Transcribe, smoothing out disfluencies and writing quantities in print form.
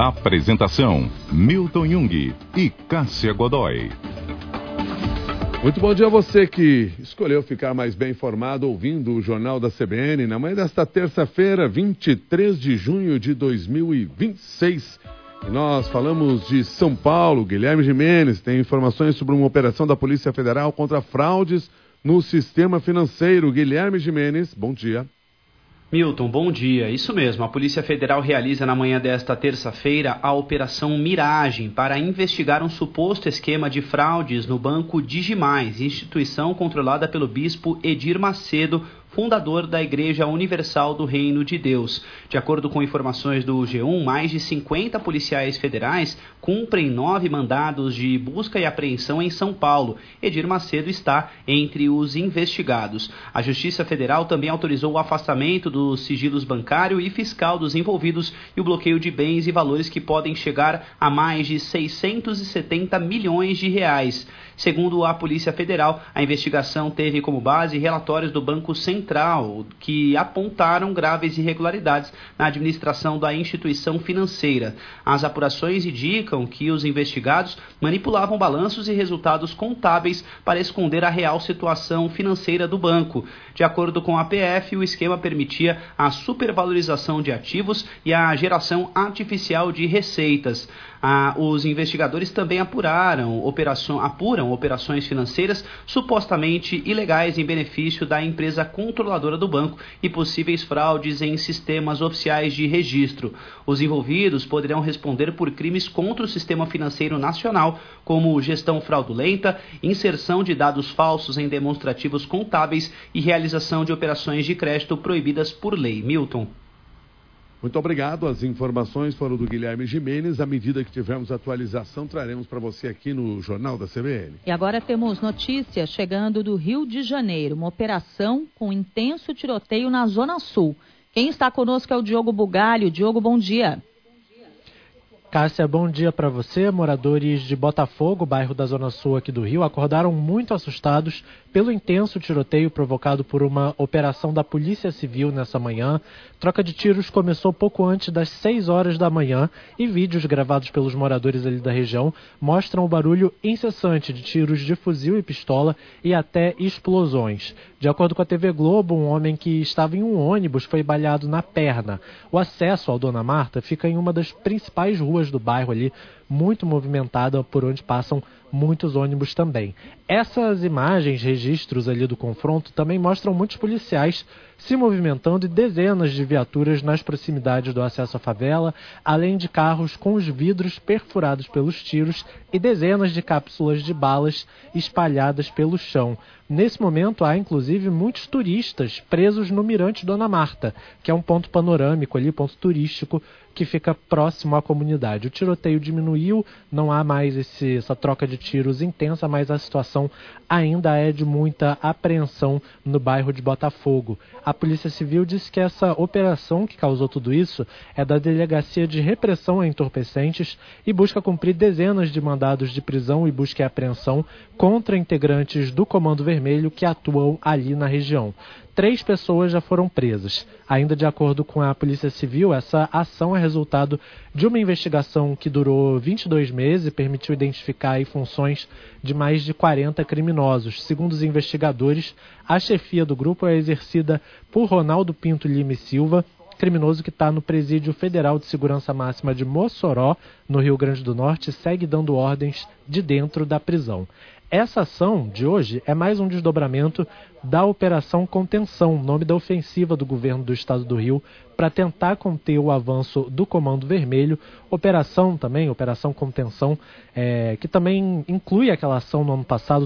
Apresentação: Milton Jung e Cássia Godoy. Muito bom dia a você que escolheu ficar mais bem informado ouvindo o Jornal da CBN na manhã desta terça-feira, 23 de junho de 2026. E nós falamos de São Paulo. Guilherme Gimenez tem informações sobre uma operação da Polícia Federal contra fraudes no sistema financeiro. Guilherme Gimenez, bom dia. Milton, bom dia. Isso mesmo, a Polícia Federal realiza na manhã desta terça-feira a Operação Miragem para investigar um suposto esquema de fraudes no Banco Digimais, instituição controlada pelo bispo Edir Macedo, fundador da Igreja Universal do Reino de Deus. De acordo com informações do G1, mais de 50 policiais federais cumprem 9 mandados de busca e apreensão em São Paulo. Edir Macedo está entre os investigados. A Justiça Federal também autorizou o afastamento dos sigilos bancário e fiscal dos envolvidos e o bloqueio de bens e valores que podem chegar a mais de 670 milhões de reais. Segundo a Polícia Federal, a investigação teve como base relatórios do Banco Central, que apontaram graves irregularidades na administração da instituição financeira. As apurações indicam que os investigados manipulavam balanços e resultados contábeis para esconder a real situação financeira do banco. De acordo com a PF, o esquema permitia a supervalorização de ativos e a geração artificial de receitas. Os investigadores também apuram operações financeiras supostamente ilegais em benefício da empresa controladora do banco e possíveis fraudes em sistemas oficiais de registro. Os envolvidos poderão responder por crimes contra o sistema financeiro nacional, como gestão fraudulenta, inserção de dados falsos em demonstrativos contábeis e realização de operações de crédito proibidas por lei. Milton. Muito obrigado. As informações foram do Guilherme Gimenez. À medida que tivermos atualização, traremos para você aqui no Jornal da CBN. E agora temos notícias chegando do Rio de Janeiro. Uma operação com intenso tiroteio na Zona Sul. Quem está conosco é o Diogo Bugalho. Diogo, bom dia. Cássia, bom dia para você. Moradores de Botafogo, bairro da Zona Sul aqui do Rio, acordaram muito assustados pelo intenso tiroteio provocado por uma operação da Polícia Civil nessa manhã. Troca de tiros começou pouco antes das 6 horas da manhã e vídeos gravados pelos moradores ali da região mostram o barulho incessante de tiros de fuzil e pistola e até explosões. De acordo com a TV Globo, um homem que estava em um ônibus foi baleado na perna. O acesso ao Dona Marta fica em uma das principais ruas do bairro ali, muito movimentada, por onde passam muitos ônibus também. Essas imagens, registros ali do confronto, também mostram muitos policiais se movimentando e dezenas de viaturas nas proximidades do acesso à favela, além de carros com os vidros perfurados pelos tiros e dezenas de cápsulas de balas espalhadas pelo chão. Nesse momento, há inclusive muitos turistas presos no Mirante Dona Marta, que é um ponto panorâmico ali, ponto turístico, que fica próximo à comunidade. O tiroteio diminuiu, não há mais essa troca de tiros intensa, mas a situação ainda é de muita apreensão no bairro de Botafogo. A Polícia Civil disse que essa operação que causou tudo isso é da Delegacia de Repressão a Entorpecentes e busca cumprir dezenas de mandados de prisão e busca e apreensão contra integrantes do Comando Vermelho que atuam ali na região. 3 pessoas já foram presas. Ainda de acordo com a Polícia Civil, essa ação é resultado de uma investigação que durou 22 meses e permitiu identificar aí funções de mais de 40 criminosos. Segundo os investigadores, a chefia do grupo é exercida por Ronaldo Pinto Lima e Silva, criminoso que está no Presídio Federal de Segurança Máxima de Mossoró, no Rio Grande do Norte, segue dando ordens de dentro da prisão. Essa ação de hoje é mais um desdobramento da Operação Contenção, nome da ofensiva do governo do estado do Rio, para tentar conter o avanço do Comando Vermelho. Operação Contenção, que também inclui aquela ação no ano passado